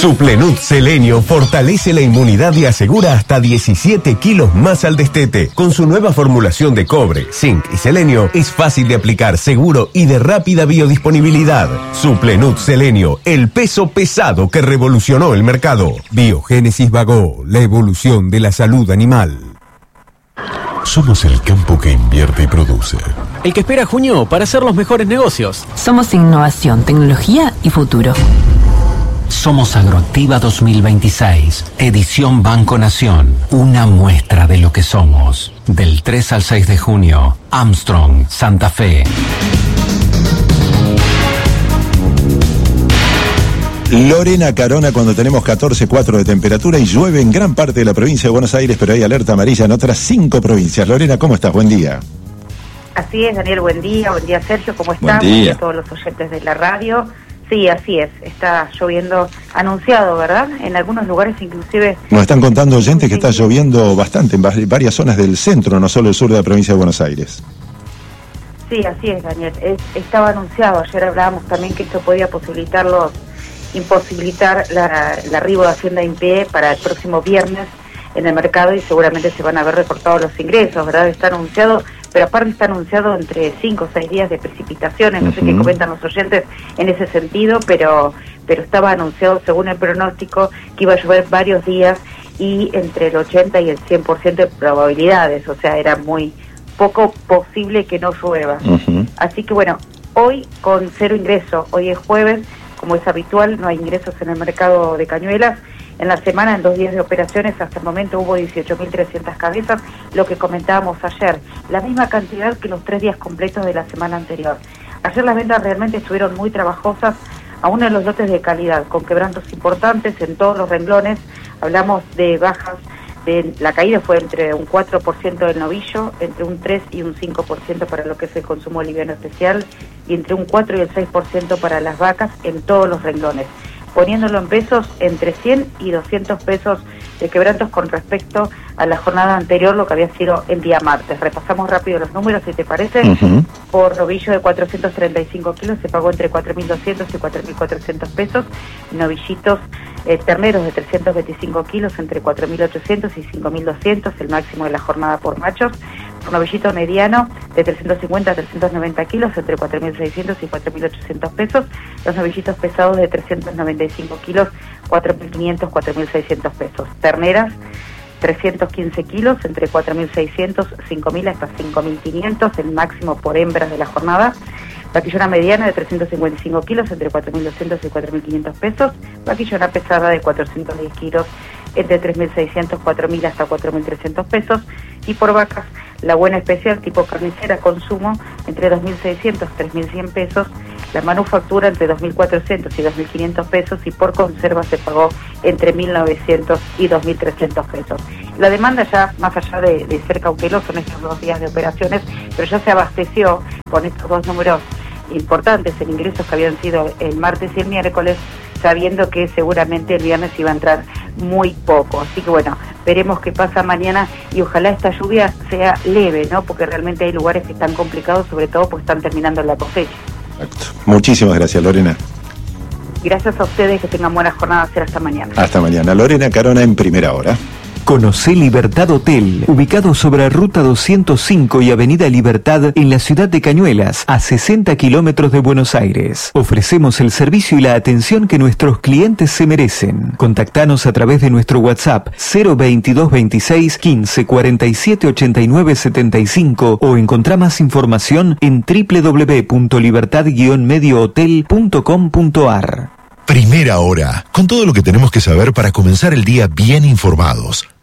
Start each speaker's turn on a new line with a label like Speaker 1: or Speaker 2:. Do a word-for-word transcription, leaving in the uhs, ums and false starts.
Speaker 1: Suplenut Selenio fortalece la inmunidad y asegura hasta diecisiete kilos más al destete. Con su nueva formulación de cobre, zinc y selenio, es fácil de aplicar, seguro y de rápida biodisponibilidad. Suplenut Selenio, el peso pesado que revolucionó el mercado. Biogénesis Bagó, la evolución de la salud animal.
Speaker 2: Somos el campo que invierte y produce.
Speaker 3: El que espera junio para hacer los mejores negocios.
Speaker 4: Somos innovación, tecnología y futuro.
Speaker 5: Somos Agroactiva dos mil veintiséis, edición Banco Nación, una muestra de lo que somos. Del tres al seis de junio, Armstrong, Santa Fe.
Speaker 6: Lorena Carona, cuando tenemos catorce coma cuatro de temperatura y llueve en gran parte de la provincia de Buenos Aires, pero hay alerta amarilla en otras cinco provincias. Lorena, ¿cómo estás? Buen día.
Speaker 7: Así es, Daniel, buen día. Buen día, Sergio, ¿cómo estás?
Speaker 6: Buen día.
Speaker 7: A todos los oyentes de la radio. Sí, así es, está lloviendo anunciado, ¿verdad? En algunos lugares inclusive...
Speaker 6: Nos están contando oyentes que está lloviendo bastante en varias zonas del centro, no solo el sur de la provincia de Buenos Aires.
Speaker 7: Sí, así es, Daniel. Es, estaba anunciado, ayer hablábamos también que esto podía posibilitarlos, imposibilitar la, el arribo de Hacienda Impie para el próximo viernes en el mercado y seguramente se van a ver recortados los ingresos, ¿verdad? Está anunciado, pero aparte está anunciado entre cinco o seis días de precipitaciones, no uh-huh. sé qué comentan los oyentes en ese sentido, pero pero estaba anunciado según el pronóstico que iba a llover varios días y entre el ochenta y el cien por ciento de probabilidades, o sea, era muy poco posible que no llueva. Uh-huh. Así que bueno, hoy con cero ingreso, hoy es jueves, como es habitual, no hay ingresos en el mercado de Cañuelas. En la semana, en dos días de operaciones, hasta el momento hubo dieciocho mil trescientas cabezas, lo que comentábamos ayer, la misma cantidad que los tres días completos de la semana anterior. Ayer las ventas realmente estuvieron muy trabajosas, aún en los lotes de calidad, con quebrantos importantes en todos los renglones. Hablamos de bajas, de la caída fue entre un cuatro por ciento del novillo, entre un tres y un cinco por ciento para lo que es el consumo liviano especial, y entre un cuatro y el seis por ciento para las vacas en todos los renglones, poniéndolo en pesos entre cien y doscientos pesos de quebrantos con respecto a la jornada anterior, lo que había sido el día martes. Repasamos rápido los números, si te parece. Uh-huh. Por novillo de cuatrocientos treinta y cinco kilos se pagó entre cuatro mil doscientos y cuatro mil cuatrocientos pesos. Novillitos eh, terneros de trescientos veinticinco kilos entre cuatro mil ochocientos y cinco mil doscientos, el máximo de la jornada por machos. Por novillito mediano de trescientos cincuenta a trescientos noventa kilos entre cuatro mil seiscientos y cuatro mil ochocientos pesos. Los novillitos pesados de trescientos noventa y cinco kilos, cuatro mil quinientos, cuatro mil seiscientos pesos. Terneras trescientos quince kilos entre cuatro mil seiscientos, cinco mil hasta cinco mil quinientos, el máximo por hembras de la jornada. Vaquillona mediana de trescientos cincuenta y cinco kilos entre cuatro mil doscientos y cuatro mil quinientos pesos. Vaquillona pesada de cuatrocientos diez kilos entre tres mil seiscientos, cuatro mil hasta cuatro mil trescientos pesos. Y por vacas, la buena especial tipo carnicera consumo entre dos mil seiscientos, tres mil cien pesos. La manufactura entre dos mil cuatrocientos y dos mil quinientos pesos, y por conserva se pagó entre mil novecientos y dos mil trescientos pesos. La demanda ya, más allá de, de ser cauteloso en estos dos días de operaciones, pero ya se abasteció con estos dos números importantes en ingresos que habían sido el martes y el miércoles, sabiendo que seguramente el viernes iba a entrar muy poco. Así que bueno, veremos qué pasa mañana y ojalá esta lluvia sea leve, ¿no? Porque realmente hay lugares que están complicados, sobre todo pues están terminando la cosecha.
Speaker 6: Muchísimas gracias, Lorena.
Speaker 7: Gracias a ustedes, que tengan buena jornada. Será hasta mañana.
Speaker 6: Hasta mañana. Lorena Carona en Primera Hora.
Speaker 1: Conocé Libertad Hotel, ubicado sobre Ruta doscientos cinco y Avenida Libertad en la ciudad de Cañuelas, a sesenta kilómetros de Buenos Aires. Ofrecemos el servicio y la atención que nuestros clientes se merecen. Contactanos a través de nuestro WhatsApp cero veintidós veintiséis quince cuarenta y siete ochenta y nueve setenta y cinco o encontrá más información en doble u doble u doble u punto libertad guion medio hotel punto com punto a r.
Speaker 2: Primera Hora, con todo lo que tenemos que saber para comenzar el día bien informados.